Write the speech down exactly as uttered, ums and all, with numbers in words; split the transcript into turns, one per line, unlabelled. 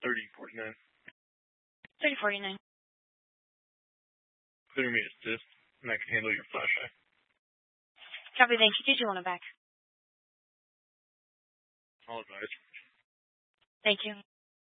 thirty forty-nine.
thirty forty-nine.
Clear me assist, and I can handle your flashlight.
Copy, thank you. Did you want it back?
All advice.
Thank you.